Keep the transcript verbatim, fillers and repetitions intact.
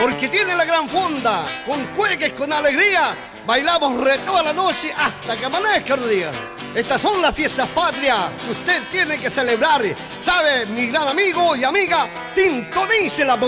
porque tiene la gran fonda, con cueques, con alegría, bailamos re toda la noche hasta que amanezca el día. Estas son las fiestas patrias que usted tiene que celebrar. ¿Sabe, mi gran amigo y amiga? Sintonice la